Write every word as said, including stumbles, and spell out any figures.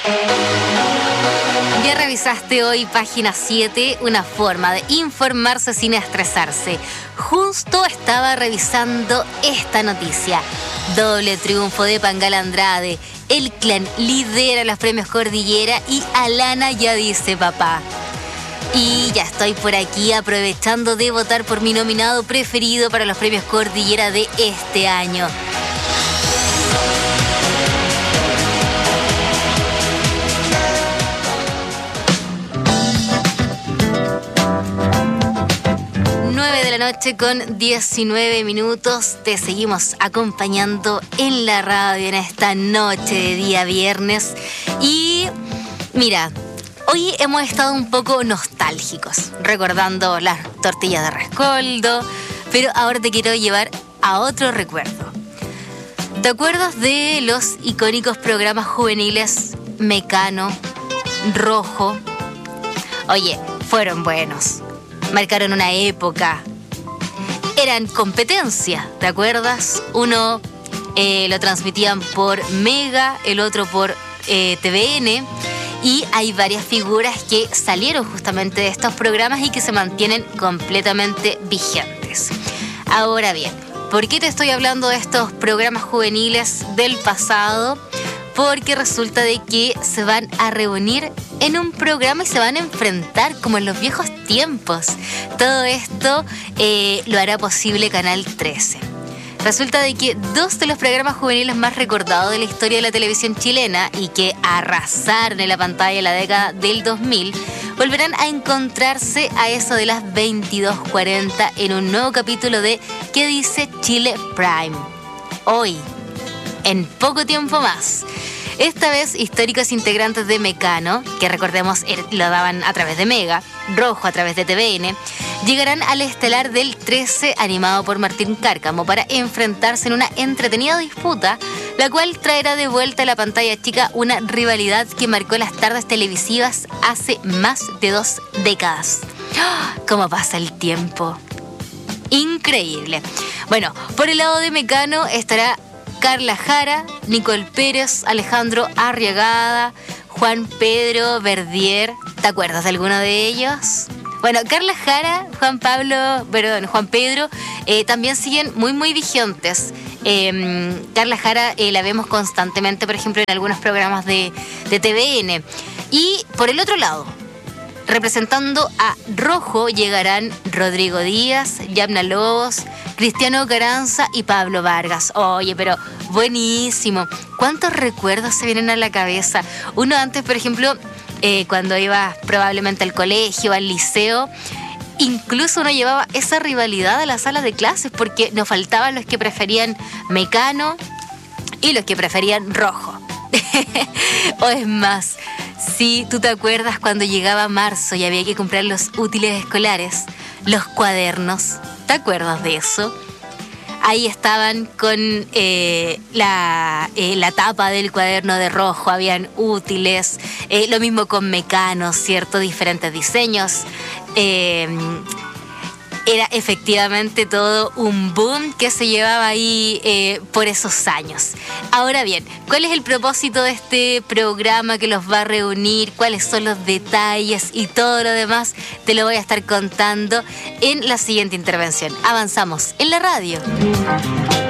Ya revisaste hoy página siete, una forma de informarse sin estresarse. Justo estaba revisando esta noticia. Doble triunfo de Pangal Andrade. El clan lidera los premios Cordillera y Alana ya dice papá. Y ya estoy por aquí aprovechando de votar por mi nominado preferido para los premios Cordillera de este año. nueve de la noche con diecinueve minutos. Te seguimos acompañando en la radio en esta noche de día viernes. Y mira, hoy hemos estado un poco nostálgicos, recordando las tortillas de rescoldo, pero ahora te quiero llevar a otro recuerdo. ¿Te acuerdas de los icónicos programas juveniles Mecano, Rojo? Oye, fueron buenos. Marcaron una época. Eran competencia, ¿te acuerdas? Uno eh, lo transmitían por Mega, el otro por eh, T V N. Y hay varias figuras que salieron justamente de estos programas y que se mantienen completamente vigentes. Ahora bien, ¿por qué te estoy hablando de estos programas juveniles del pasado? Porque resulta de que se van a reunir en un programa y se van a enfrentar como en los viejos tiempos. Todo esto eh, lo hará posible Canal trece. Resulta de que dos de los programas juveniles más recordados de la historia de la televisión chilena y que arrasaron en la pantalla en la década del dos mil volverán a encontrarse a eso de las veintidós cuarenta en un nuevo capítulo de ¿Qué dice Chile Prime? Hoy, en poco tiempo más. Esta vez, históricos integrantes de Mecano, que recordemos lo daban a través de Mega, Rojo a través de T V N, llegarán al estelar del trece animado por Martín Cárcamo para enfrentarse en una entretenida disputa, la cual traerá de vuelta a la pantalla chica una rivalidad que marcó las tardes televisivas hace más de dos décadas. ¿Cómo pasa el tiempo? Increíble. Bueno, por el lado de Mecano estará Carla Jara, Nicole Pérez, Alejandro Arriagada, Juan Pedro Verdier. ¿Te acuerdas de alguno de ellos? Bueno, Carla Jara, Juan Pablo, perdón, Juan Pedro, eh, también siguen muy, muy vigentes. Eh, Carla Jara eh, la vemos constantemente, por ejemplo, en algunos programas de, de T V N. Y por el otro lado, representando a Rojo, llegarán Rodrigo Díaz, Yamna Lobos, Cristiano Caranza y Pablo Vargas. Oye, pero buenísimo. ¿Cuántos recuerdos se vienen a la cabeza? Uno antes, por ejemplo, eh, cuando iba probablemente al colegio, al liceo, incluso uno llevaba esa rivalidad a las salas de clases porque nos faltaban los que preferían Mecano y los que preferían Rojo. O es más, si tú te acuerdas cuando llegaba marzo y había que comprar los útiles escolares, los cuadernos, ¿te acuerdas de eso? Ahí estaban con eh, la, eh, la tapa del cuaderno de Rojo, habían útiles, eh, lo mismo con Mecano, ¿cierto? Diferentes diseños. Eh, Era efectivamente todo un boom que se llevaba ahí eh, por esos años. Ahora bien, ¿cuál es el propósito de este programa que los va a reunir? ¿Cuáles son los detalles y todo lo demás? Te lo voy a estar contando en la siguiente intervención. Avanzamos en la radio.